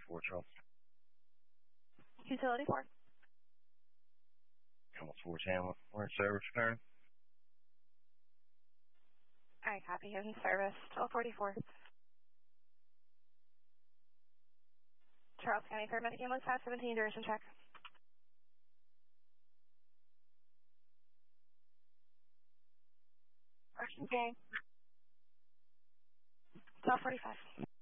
1244 Charles. Utility 4. Almost 4 Hamlin. We're in service return. Alright, copy. In service. 1244. Charles County Paramedic Ambulance 517, duration check. Okay. 1245.